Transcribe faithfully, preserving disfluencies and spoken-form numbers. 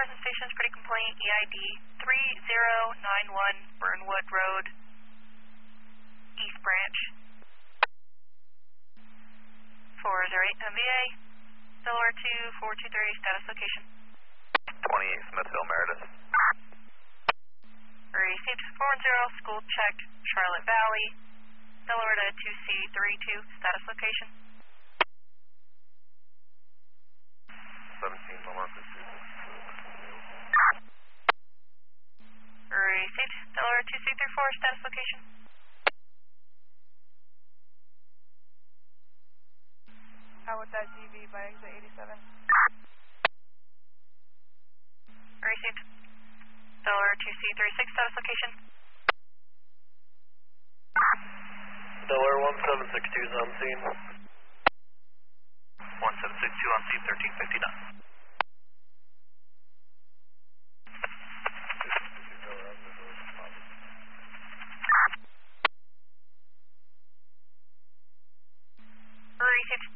Carson Station, pretty complaint, E I D three zero nine one Burnwood Road, East Branch. four zero eight M V A, Delaware two four two three, status location. twenty-eight Smithville, Meredith. Received four one zero, school check, Charlotte Valley, Delaware to two C three two, status location. seventeen Lamar pursuit. Received Delaware two C three four, status location. How with that D V by exit eighty-seven? Received Delaware two C three six, status location. Delaware one seven six two is on scene. one seven six two on scene, thirteen fifty-nine. Received